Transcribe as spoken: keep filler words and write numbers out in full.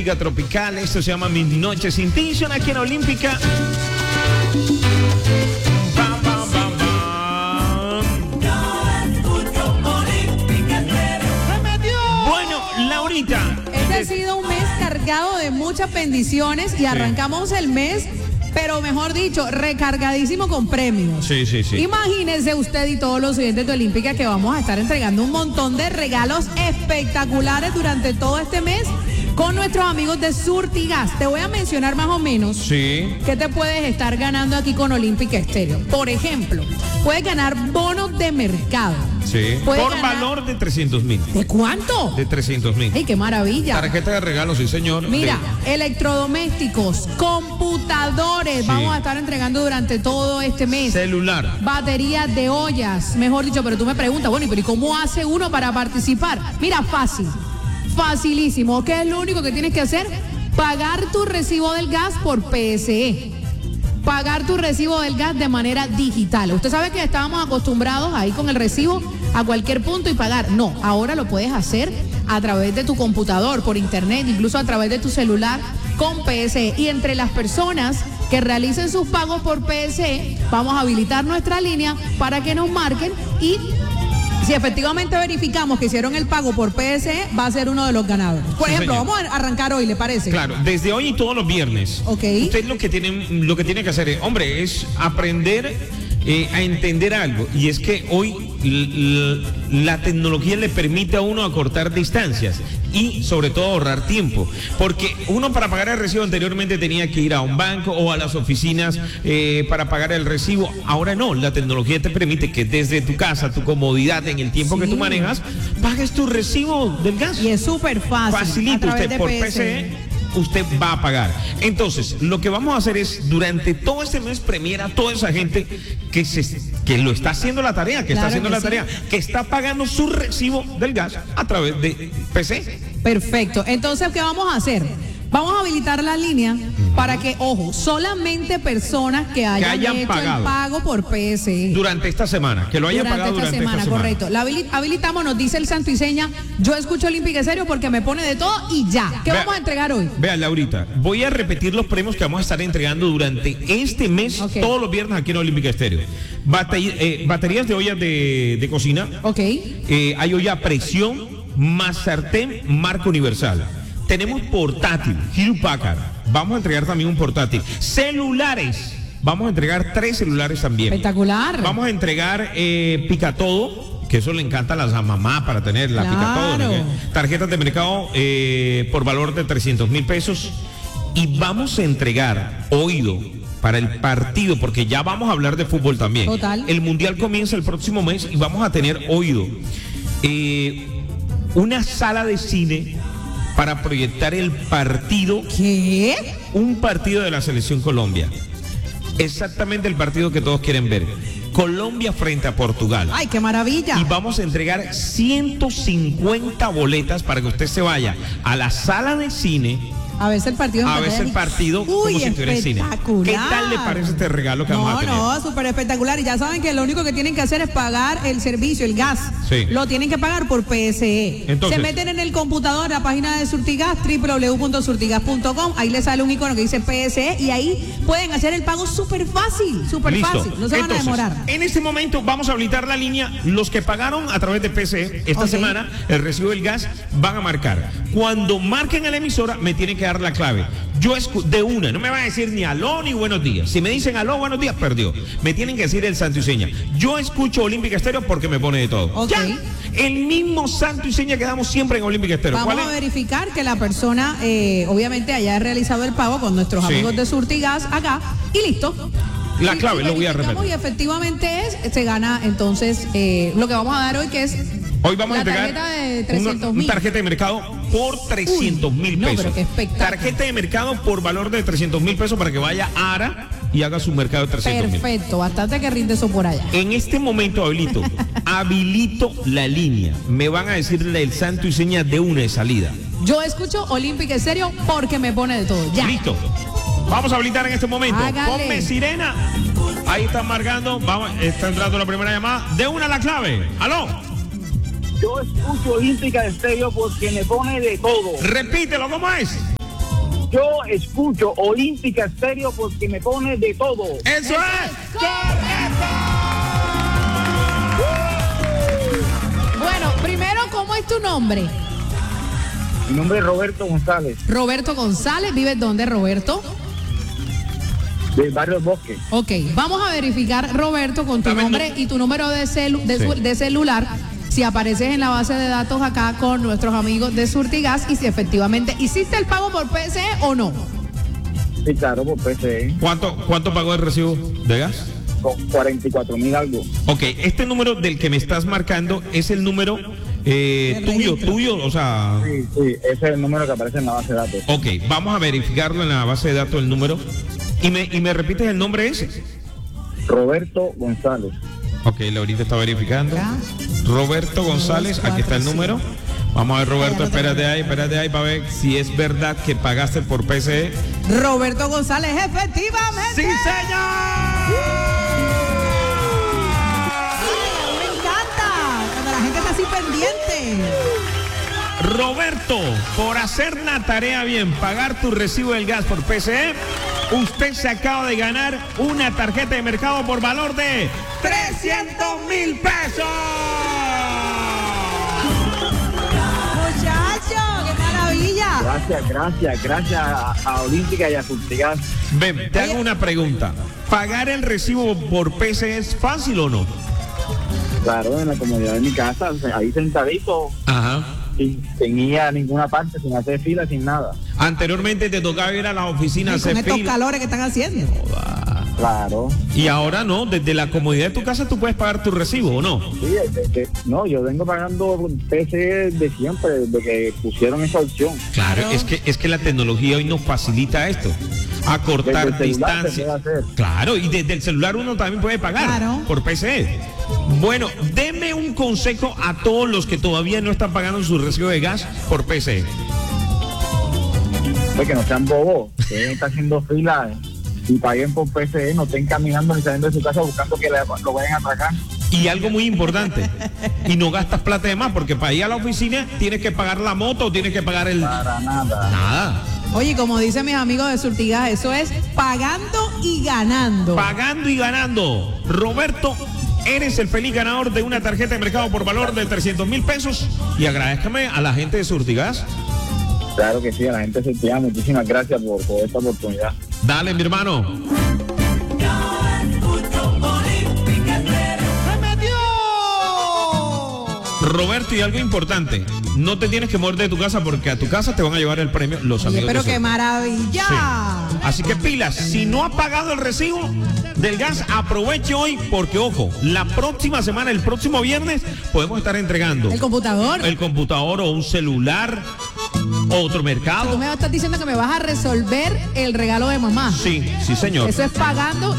Tropical, esto se llama Mis Noches Sin Tinción aquí en Olímpica. Bam, bam, bam, bam. Bueno, Laurita, este ha sido un mes cargado de muchas bendiciones y arrancamos sí. el mes, pero mejor dicho, recargadísimo con premios. Sí, sí, sí. Imagínese usted y todos los oyentes de Olímpica que vamos a estar entregando un montón de regalos espectaculares durante todo este mes con nuestros amigos de Surtigas. Te voy a mencionar más o menos sí. qué te puedes estar ganando aquí con Olímpica Estéreo. Por ejemplo, puedes ganar bonos de mercado. Sí. Por ganar... valor de trescientos mil. ¿De cuánto? De trescientos mil. ¡Ay, qué maravilla! Tarjeta de regalo, sí, señor. Mira, de... electrodomésticos, computadores, sí. vamos a estar entregando durante todo este mes. Celular. Baterías de ollas, mejor dicho, pero tú me preguntas, bueno, ¿y cómo hace uno para participar? Mira, fácil. Facilísimo. ¿Qué es lo único que tienes que hacer? Pagar tu recibo del gas por P S E. Pagar tu recibo del gas de manera digital. Usted sabe que estábamos acostumbrados ahí con el recibo a cualquier punto y pagar. No, ahora lo puedes hacer a través de tu computador, por internet, incluso a través de tu celular con P S E. Y entre las personas que realicen sus pagos por P S E, vamos a habilitar nuestra línea para que nos marquen y si efectivamente verificamos que hicieron el pago por P S E, va a ser uno de los ganadores. Por sí, ejemplo, señor. Vamos a arrancar hoy, ¿le parece? Claro, desde hoy y todos los viernes. Ok. Usted lo que tiene, lo que tiene que hacer, es, hombre, es aprender eh, a entender algo. Y es que hoy la tecnología le permite a uno acortar distancias y sobre todo ahorrar tiempo, porque uno para pagar el recibo anteriormente tenía que ir a un banco o a las oficinas eh, para pagar el recibo. Ahora no, la tecnología te permite que desde tu casa, tu comodidad, en el tiempo sí. que tú manejas, pagues tu recibo del gas. Y es súper fácil. Facilita usted por P S E. Usted va a pagar. Entonces, lo que vamos a hacer es, durante todo este mes, premiar a toda esa gente que se que lo está haciendo la tarea, que claro está haciendo que la sí. tarea, que está pagando su recibo del gas a través de P S E. Perfecto. Entonces, ¿qué vamos a hacer? Vamos a habilitar la línea uh-huh. para que, ojo, solamente personas que hayan, que hayan hecho pagado el pago por P S E. Durante esta semana, que lo hayan durante pagado esta durante semana, esta semana. Correcto. La habilitamos, nos dice el santo y seña, yo escucho Olímpica Estéreo porque me pone de todo y ya. ¿Qué vea, vamos a entregar hoy? Vea, Laurita, voy a repetir los premios que vamos a estar entregando durante este mes, okay. todos los viernes aquí en Olímpica Estéreo. Bate, eh, baterías de ollas de, de cocina. Ok. Eh, hay olla a presión, más sartén, marca universal. Tenemos portátil, Hewlett Packard. Vamos a entregar también un portátil. Celulares. Vamos a entregar tres celulares también. Espectacular. Vamos a entregar eh, Picatodo, que eso le encanta a las mamás para tener la claro. Picatodo. ¿No? Tarjetas de mercado eh, por valor de trescientos mil pesos. Y vamos a entregar oído para el partido, porque ya vamos a hablar de fútbol también. Total. El Mundial comienza el próximo mes y vamos a tener oído. Eh, una sala de cine para proyectar el partido. ¿Qué? Un partido de la Selección Colombia. Exactamente el partido que todos quieren ver. Colombia frente a Portugal. ¡Ay, qué maravilla! Y vamos a entregar ciento cincuenta boletas para que usted se vaya a la sala de cine. A veces el partido A veces el partido Uy, como si estuviera en cine. ¿Qué tal le parece este regalo que no, vamos a tener? No, no, súper espectacular. Y ya saben que lo único que tienen que hacer es pagar el servicio, el gas. Sí. Lo tienen que pagar por P S E. Entonces, se meten en el computador, la página de Surtigas, doble u doble u doble u punto surtigas punto com. Ahí les sale un icono que dice P S E y ahí pueden hacer el pago súper fácil, súper fácil. No se Entonces, van a demorar. En este momento vamos a habilitar la línea. Los que pagaron a través de P S E esta okay. semana el recibo del gas van a marcar. Cuando marquen a la emisora me tienen que dar la clave. Yo escu- de una, no me van a decir ni aló ni buenos días. Si me dicen aló, buenos días, perdió. Me tienen que decir el santo y seña. Yo escucho Olímpica Estéreo porque me pone de todo. Okay. Ya, el mismo santo y seña que damos siempre en Olímpica Estéreo. Vamos ¿Cuál a es? verificar que la persona, eh, obviamente, haya realizado el pago con nuestros sí. amigos de Surtigas acá y listo. La clave, y, y lo voy a repetir. Y efectivamente es, se gana entonces eh, lo que vamos a dar hoy, que es Hoy vamos la a entregar tarjeta de trescientos mil. Una tarjeta de mercado por trescientos mil pesos. No, pero qué espectáculo. Tarjeta de mercado por valor de trescientos mil pesos para que vaya a Ara y haga su mercado de trescientos mil. Perfecto, bastante que rinde eso por allá. En este momento habilito, habilito la línea. Me van a decirle el santo y seña de una de salida. Yo escucho Olímpica Estéreo porque me pone de todo. Ya. Listo. Vamos a habilitar en este momento. Hágale. Ponme sirena. Ahí están marcando. Vamos, está entrando la primera llamada. De una la clave. ¡Aló! Yo escucho Olímpica Estéreo porque me pone de todo. Repítelo, ¿cómo es? yo escucho Olímpica Estéreo porque me pone de todo. ¡Eso es! ¡Correcto! Bueno, primero, ¿cómo es tu nombre? Mi nombre es Roberto González, Roberto González. ¿Vives dónde, Roberto? del barrio Bosque. Ok, vamos a verificar, Roberto, con tu Dame el nombre nu- y tu número de, celu- de, Sí. su- de celular, si apareces en la base de datos acá con nuestros amigos de Surtigas y si efectivamente hiciste el pago por P S E o no. Sí, claro, por P C E, ¿Cuánto, ¿Cuánto pagó el recibo de gas? con cuarenta y cuatro mil algo. Ok, este número del que me estás marcando es el número eh, tuyo, tuyo, o sea... Sí, sí, ese es el número que aparece en la base de datos. Ok, vamos a verificarlo en la base de datos el número. ¿Y me, y me repites el nombre ese? Roberto González. Ok, Laurita está verificando. Acá. Roberto González, Dos, aquí está el cuatro, número. Vamos a ver, Roberto, Ya lo espérate tengo. ahí, espérate ahí para ver si es verdad que pagaste por P C E. Roberto González, efectivamente. ¡Sí, señor! Me encanta cuando la gente está así pendiente. Roberto, por hacer la tarea bien, pagar tu recibo del gas por P C E, usted se acaba de ganar una tarjeta de mercado por valor de trescientos mil pesos. Muchacho, qué maravilla. Gracias, gracias, gracias a, a Olímpica y a Surtigas. Ven, te hago una pregunta. ¿Pagar el recibo por P C E es fácil o no? Claro, en la comodidad de mi casa, ahí sentadito, Ajá. sin, sin ir a ninguna parte, sin hacer fila, sin nada. Anteriormente te tocaba ir a las oficinas a Y con hacer estos fila. calores que están haciendo. Claro. Y ahora no, desde la comodidad de tu casa tú puedes pagar tu recibo, ¿o no? Sí, de- de- no, yo vengo pagando P C E de siempre, desde que pusieron esa opción. Claro, es que es que la tecnología hoy nos facilita esto. Acortar Desde el celular se distancias. puede hacer. Claro, y desde el celular uno también puede pagar Claro. por P C E. Bueno, deme un consejo a todos los que todavía no están pagando su recibo de gas por P C E. Pues que no sean bobos, que deben estar haciendo fila y paguen por P C E, no estén caminando ni saliendo de su casa buscando que le- lo vayan a atracar. Y algo muy importante, y no gastas plata de más, porque para ir a la oficina tienes que pagar la moto o tienes que pagar el... Para nada. Nada. Oye, como dicen mis amigos de Surtigas, eso es pagando y ganando. Pagando y ganando. Roberto, eres el feliz ganador de una tarjeta de mercado por valor de trescientos mil pesos. Y agradezcame a la gente de Surtigas. Claro que sí, a la gente se te muchísimas gracias por, por esta oportunidad. Dale, mi hermano. Roberto, y algo importante, no te tienes que mover de tu casa porque a tu casa te van a llevar el premio los Oye, amigos pero de qué Sur. maravilla. Sí. Así que pilas, si no ha pagado el recibo del gas, aproveche hoy porque, ojo, la próxima semana, el próximo viernes, podemos estar entregando El computador. el computador o un celular, otro Tú mercado. me estás diciendo que me vas a resolver el regalo de mamá. Sí, sí, señor. Eso es pagando